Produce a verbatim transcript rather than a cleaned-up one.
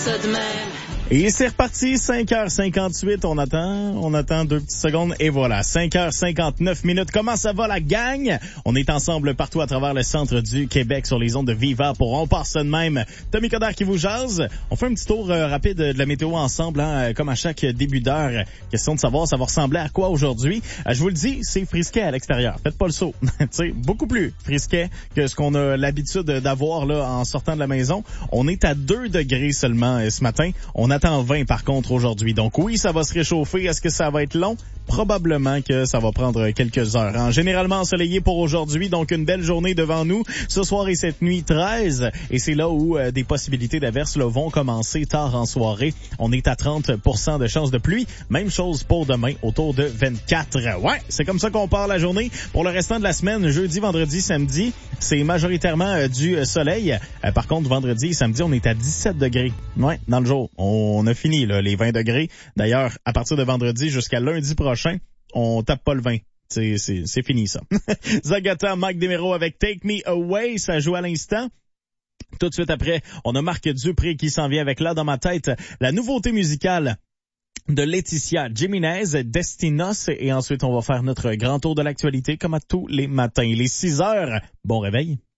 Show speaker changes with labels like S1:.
S1: ça de même.
S2: Et c'est reparti, cinq heures cinquante-huit, on attend, on attend deux petites secondes, et voilà, cinq heures cinquante-neuf minutes. Comment ça va la gang? On est ensemble partout à travers le centre du Québec sur les ondes de Viva pour On part ça de même. Tommy Coderre qui vous jase. On fait un petit tour euh, rapide de la météo ensemble, hein, comme à chaque début d'heure. Question de savoir ça va ressembler à quoi aujourd'hui. Euh, je vous le dis, c'est frisquet à l'extérieur. Faites pas le saut. Tu sais, beaucoup plus frisquet que ce qu'on a l'habitude d'avoir là en sortant de la maison. On est à deux degrés seulement euh, ce matin. On attend vingt par contre aujourd'hui. Donc oui, ça va se réchauffer. Est-ce que ça va être long? Probablement que ça va prendre quelques heures. Hein. Généralement ensoleillé pour aujourd'hui, donc une belle journée devant nous. Ce soir et cette nuit, treize. Et c'est là où euh, des possibilités d'averses là, vont commencer tard en soirée. On est à trente pour cent de chance de pluie. Même chose pour demain, autour de vingt-quatre. Ouais, c'est comme ça qu'on part la journée. Pour le restant de la semaine, jeudi, vendredi, samedi, c'est majoritairement euh, du euh, soleil. Euh, par contre, vendredi et samedi, on est à dix-sept degrés. Ouais, dans le jour. On a fini là, les vingt degrés. D'ailleurs, à partir de vendredi jusqu'à lundi prochain, on tape pas le vingt. C'est, c'est, c'est fini, ça. Zagata, Mike Demero avec Take Me Away, ça joue à l'instant. Tout de suite après, on a Marc Dupré qui s'en vient avec Là dans ma tête, la nouveauté musicale de Laetitia Jimenez, Destinos, et ensuite on va faire notre grand tour de l'actualité comme à tous les matins. Il est six heures. Bon réveil.